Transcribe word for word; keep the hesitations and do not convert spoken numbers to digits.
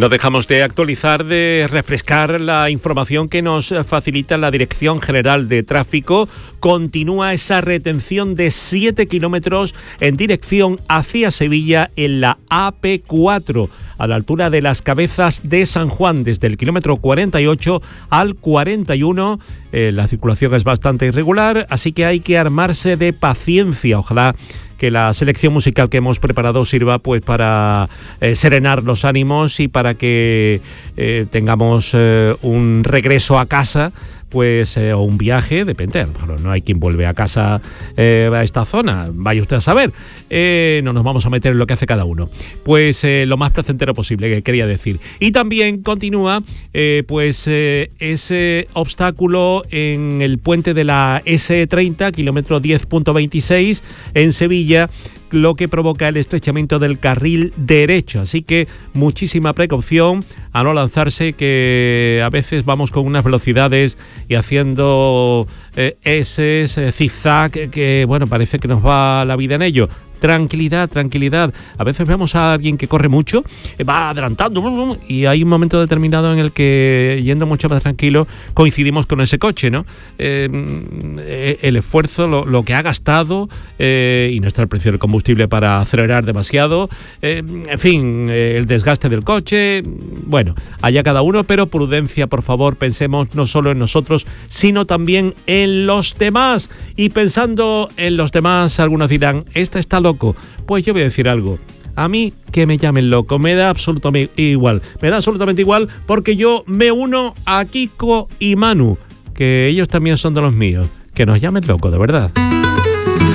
No dejamos de actualizar, de refrescar la información que nos facilita la Dirección General de Tráfico. Continúa esa retención de siete kilómetros en dirección hacia Sevilla en la A P cuatro, a la altura de las Cabezas de San Juan, desde el kilómetro cuarenta y ocho al cuarenta y uno. Eh, la circulación es bastante irregular, así que hay que armarse de paciencia. Ojalá que la selección musical que hemos preparado sirva pues para eh, serenar los ánimos y para que eh, tengamos eh, un regreso a casa, pues eh, o un viaje, depende, a lo mejor no hay quien vuelve a casa eh, a esta zona, vaya usted a saber, eh, no nos vamos a meter en lo que hace cada uno, pues eh, lo más placentero posible, que quería decir. Y también continúa eh, pues eh, ese obstáculo en el puente de la ese treinta, kilómetro diez punto veintiséis en Sevilla, lo que provoca el estrechamiento del carril derecho. Así que muchísima precaución a no lanzarse, que a veces vamos con unas velocidades y haciendo eh, ese zigzag que, que, bueno, parece que nos va la vida en ello. Tranquilidad, tranquilidad. A veces vemos a alguien que corre mucho, va adelantando, y hay un momento determinado en el que, yendo mucho más tranquilo, coincidimos con ese coche, ¿no? Eh, el esfuerzo, lo, lo que ha gastado, eh, y no está el precio del combustible para acelerar demasiado, eh, en fin, eh, el desgaste del coche, bueno, allá cada uno, pero prudencia, por favor, pensemos no solo en nosotros, sino también en los demás. Y pensando en los demás, algunos dirán, esta está loco. Pues yo voy a decir algo. A mí que me llamen loco, me da absolutamente igual. Me da absolutamente igual, porque yo me uno a Kiko y Manu, que ellos también son de los míos. Que nos llamen loco, de verdad.